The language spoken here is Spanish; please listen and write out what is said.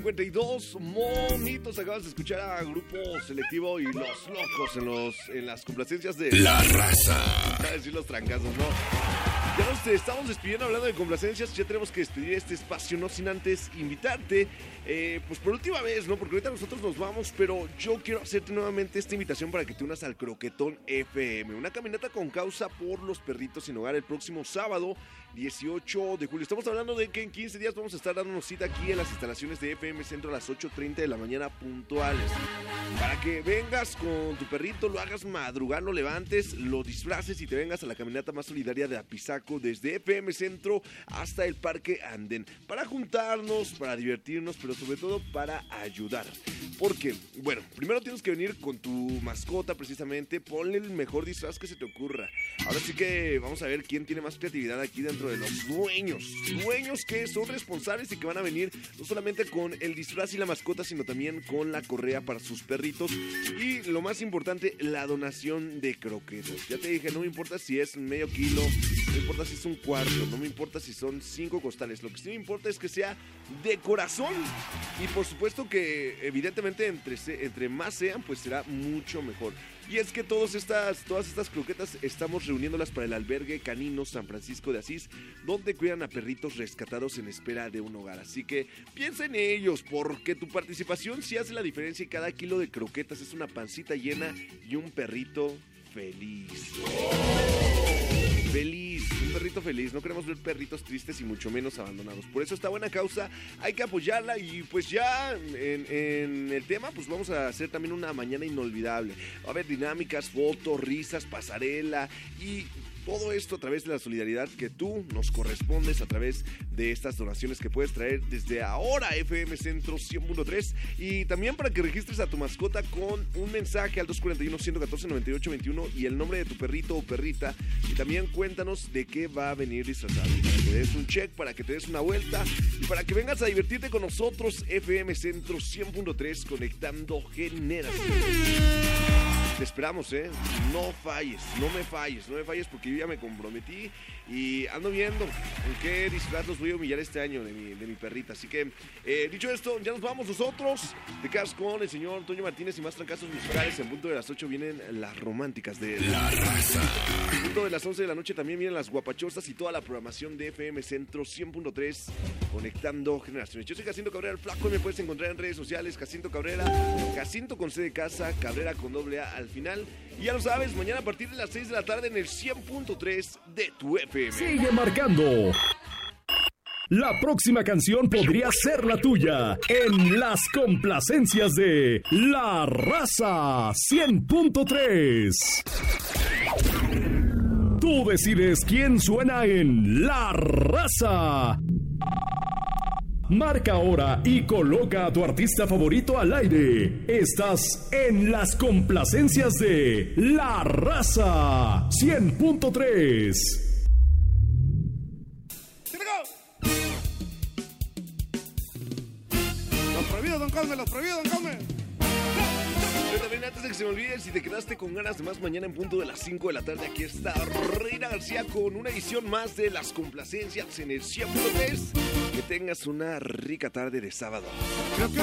52 monitos. Acabas de escuchar a Grupo Selectivo y Los Locos en las complacencias de La Raza. Para decir los trancazos, ¿no? Ya nos estamos despidiendo hablando de complacencias. Ya tenemos que despedir este espacio, no sin antes invitarte, pues por última vez, ¿no? Porque ahorita nosotros nos vamos, pero yo quiero hacerte nuevamente esta invitación para que te unas al Croquetón FM. Una caminata con causa por los perritos sin hogar el próximo sábado 18 de julio. Estamos hablando de que en 15 días vamos a estar dándonos cita aquí en las instalaciones de FM Centro a las 8:30 de la mañana puntuales. Para que vengas con tu perrito, lo hagas madrugar, lo levantes, lo disfraces y te vengas a la caminata más solidaria de Apizaco desde FM Centro hasta el Parque Andén. Para juntarnos, para divertirnos, pero sobre todo para ayudar. Porque, bueno, primero tienes que venir con tu mascota precisamente, ponle el mejor disfraz que se te ocurra. Ahora sí que vamos a ver quién tiene más creatividad aquí dentro de los dueños que son responsables y que van a venir no solamente con el disfraz y la mascota, sino también con la correa para sus perritos y lo más importante, la donación de croquetas. Ya te dije, no me importa si es medio kilo, no me importa si es un cuarto, no me importa si son 5 costales, lo que sí me importa es que sea de corazón y por supuesto que evidentemente entre más sean, pues será mucho mejor. Y es que todas estas croquetas estamos reuniéndolas para el albergue canino San Francisco de Asís, donde cuidan a perritos rescatados en espera de un hogar. Así que piensa en ellos, porque tu participación sí hace la diferencia y cada kilo de croquetas es una pancita llena y un perrito feliz. Feliz, un perrito feliz. No queremos ver perritos tristes y mucho menos abandonados. Por eso esta buena causa hay que apoyarla y pues ya en el tema pues vamos a hacer también una mañana inolvidable. Va a haber dinámicas, fotos, risas, pasarela y todo esto a través de la solidaridad que tú nos correspondes a través de estas donaciones que puedes traer desde ahora FM Centro 100.3 y también para que registres a tu mascota con un mensaje al 241-114-9821 y el nombre de tu perrito o perrita y también cuéntanos de qué va a venir disfrazado para que te des un check, para que te des una vuelta y para que vengas a divertirte con nosotros FM Centro 100.3 conectando generaciones. Te esperamos, no me falles porque yo ya me comprometí y ando viendo en qué disfraz los voy a humillar este año de mi perrita. Así que, dicho esto, ya nos vamos nosotros. Te quedas con el señor Toño Martínez y más trancazos musicales. En punto de las 8 vienen las románticas de La Raza. En punto de las 11 de la noche también vienen las guapachosas y toda la programación de FM Centro 100.3 conectando generaciones. Yo soy Jacinto Cabrera, el flaco, y me puedes encontrar en redes sociales, Jacinto Cabrera, Jacinto con C de casa, Cabrera con doble A al final. Y ya lo sabes, mañana a partir de las 6 de la tarde en el 100.3 de tu FM. Sigue marcando. La próxima canción podría ser la tuya en las complacencias de La Raza 100.3. Tú decides quién suena en La Raza. Marca ahora y coloca a tu artista favorito al aire. Estás en las complacencias de La Raza 100.3. Los prohibidos, don Come. Pero también antes de que se me olvide, si te quedaste con ganas de más, mañana en punto de las 5 de la tarde, aquí está Reina García con una edición más de las complacencias en el 100.3. Que tengas una rica tarde de sábado.